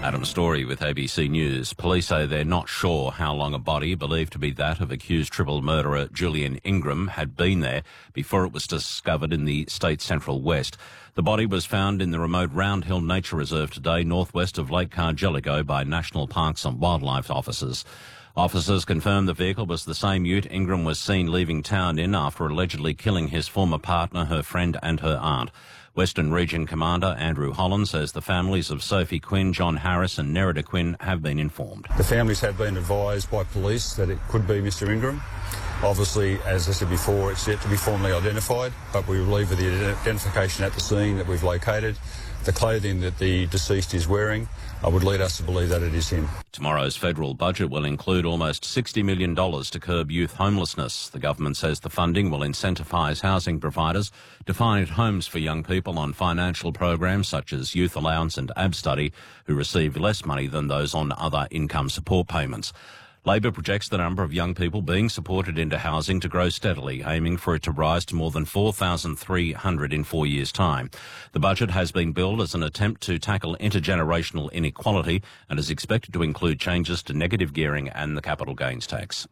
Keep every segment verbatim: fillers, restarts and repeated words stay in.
Adam Story with A B C News. Police say they're not sure how long a body believed to be that of accused triple murderer Julian Ingram had been there before it was discovered in the state's central west. The body was found in the remote Round Hill Nature Reserve today, northwest of Lake Cargelligo, by National Parks and Wildlife officers. Officers confirmed the vehicle was the same ute Ingram was seen leaving town in after allegedly killing his former partner, her friend and her aunt. Western Region Commander Andrew Holland says the families of Sophie Quinn, John Harris and Nerida Quinn have been informed. The families have been advised by police that it could be Mister Ingram. Obviously, as I said before, it's yet to be formally identified, but we believe with the identification at the scene that we've located, the clothing that the deceased is wearing, uh, would lead us to believe that it is him. Tomorrow's federal budget will include almost sixty million dollars to curb youth homelessness. The government says the funding will incentivise housing providers to find homes for young people on financial programs such as Youth Allowance and AbStudy, who receive less money than those on other income support payments. Labor projects the number of young people being supported into housing to grow steadily, aiming for it to rise to more than four thousand three hundred in four years' time. The budget has been billed as an attempt to tackle intergenerational inequality and is expected to include changes to negative gearing and the capital gains tax.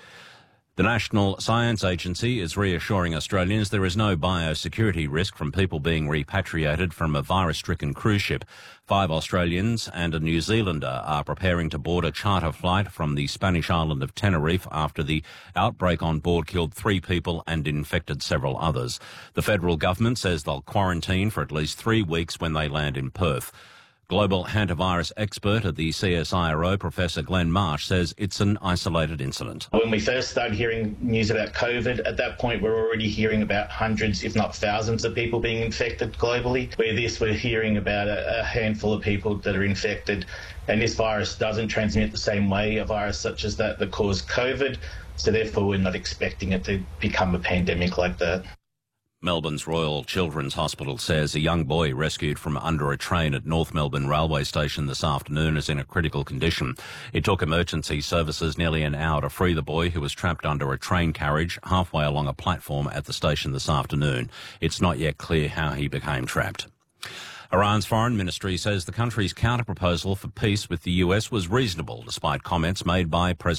The National Science Agency is reassuring Australians there is no biosecurity risk from people being repatriated from a virus-stricken cruise ship. Five Australians and a New Zealander are preparing to board a charter flight from the Spanish island of Tenerife after the outbreak on board killed three people and infected several others. The federal government says they'll quarantine for at least three weeks when they land in Perth. Global hantavirus expert at the C S I R O, Professor Glenn Marsh, says it's an isolated incident. When we first started hearing news about COVID, at that point we're already hearing about hundreds, if not thousands, of people being infected globally. Where this, we're hearing about a, a handful of people that are infected, and this virus doesn't transmit the same way, a virus such as that that caused COVID, so therefore we're not expecting it to become a pandemic like that. Melbourne's Royal Children's Hospital says a young boy rescued from under a train at North Melbourne Railway Station this afternoon is in a critical condition. It took emergency services nearly an hour to free the boy, who was trapped under a train carriage halfway along a platform at the station this afternoon. It's not yet clear how he became trapped. Iran's foreign ministry says the country's counter-proposal for peace with the U S was reasonable, despite comments made by President